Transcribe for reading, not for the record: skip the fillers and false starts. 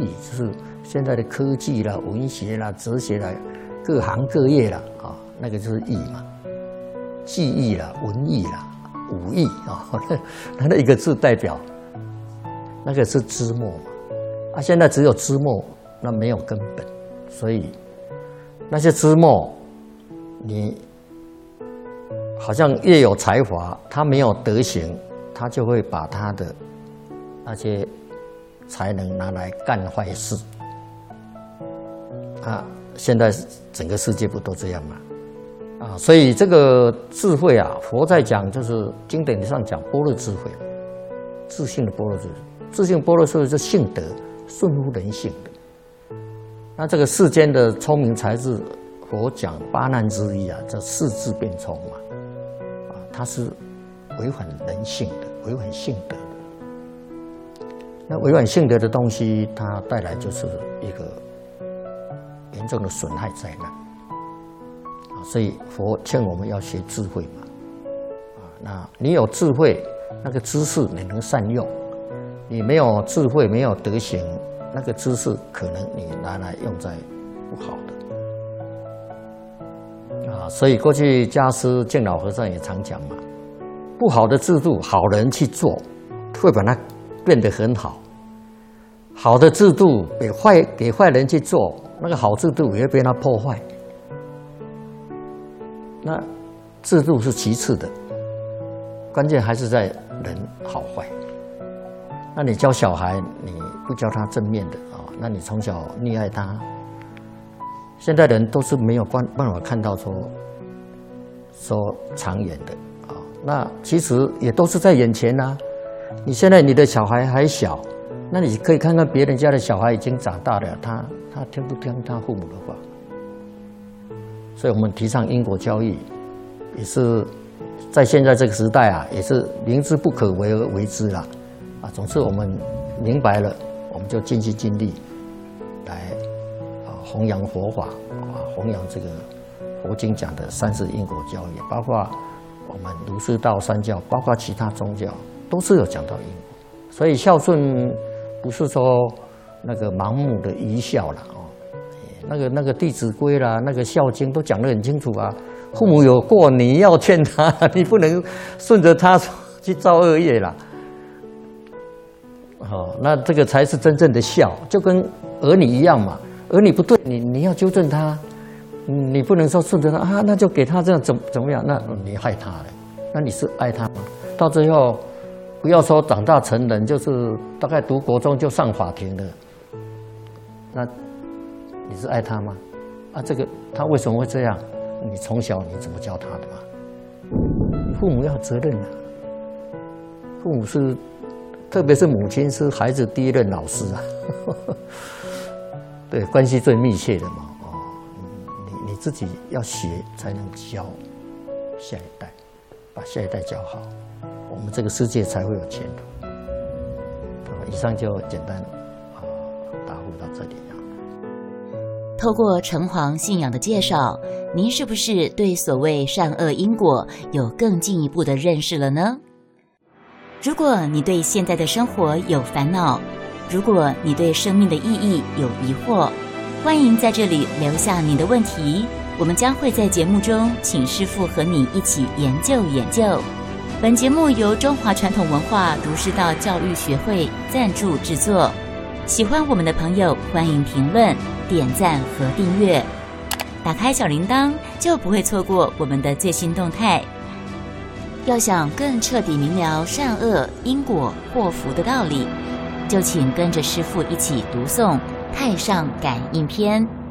义，就是现在的科技啦、文学啦、哲学啦，各行各业啦啊，那个就是义嘛。技艺啦、文艺啦、武艺啊，那一个字代表，那个是枝末嘛。啊，现在只有枝末，那没有根本，所以那些枝末，你好像越有才华，他没有德行，他就会把他的那些才能拿来干坏事。啊，现在整个世界不都这样吗？啊，所以这个智慧啊，佛在讲就是经典上讲般若智慧，自性的般若智慧，自性般若智慧是性德，顺乎人性的。那这个世间的聪明才智，佛讲八难之一啊，这四智变聪嘛，啊，它是违反人性的，违反性德的。那违反性德的东西，它带来就是一个严重的损害灾难。所以佛劝我们要学智慧嘛，啊，那你有智慧，那个知识你能善用；你没有智慧，没有德行，那个知识可能你拿来用在不好的。啊，所以过去家师净老和尚也常讲嘛，不好的制度，好人去做，会把它变得很好；好的制度给坏人去做，那个好制度也会被他破坏。那制度是其次的，关键还是在人好坏。那你教小孩，你不教他正面的啊，那你从小溺爱他。现在人都是没有办法看到说长远的啊，那其实也都是在眼前呐。你现在你的小孩还小，那你可以看看别人家的小孩已经长大了，他听不听他父母的话？所以我们提倡因果教育，也是在现在这个时代啊，也是明知不可为而为之啦。啊，总之我们明白了，我们就尽心尽力来弘扬佛法啊，弘扬这个佛经讲的三世因果教育，包括我们儒释道三教，包括其他宗教，都是有讲到因果。所以孝顺不是说那个盲目的愚孝了哦。那个《弟子规》啦，那个《孝经》都讲得很清楚啊。父母有过，你要劝他，你不能顺着他去造恶业啦。好，那这个才是真正的孝，就跟儿女一样嘛。儿女不对，你要纠正他，你不能说顺着他啊，那就给他这样怎么样？那你害他了，那你是爱他吗？到最后，不要说长大成人，就是大概读国中就上法庭了，那你是爱他吗？啊，这个他为什么会这样？你从小你怎么教他的嘛？父母要有责任啊。父母是，特别是母亲是孩子第一任老师啊，对，关系最密切的嘛。哦，你自己要学才能教下一代，把下一代教好，我们这个世界才会有前途。以上就简单答复到这里。 透过城隍信仰的介绍，您是不是对所谓善恶因果有更进一步的认识了呢？如果你对现在的生活有烦恼，如果你对生命的意义有疑惑，欢迎在这里留下您的问题，我们将会在节目中请师父和你一起研究研究。本节目由中华传统文化儒释道教育学会赞助制作。喜欢我们的朋友，欢迎评论、点赞和订阅，打开小铃铛就不会错过我们的最新动态。要想更彻底明了善恶因果祸福的道理，就请跟着师父一起读诵《太上感应篇》。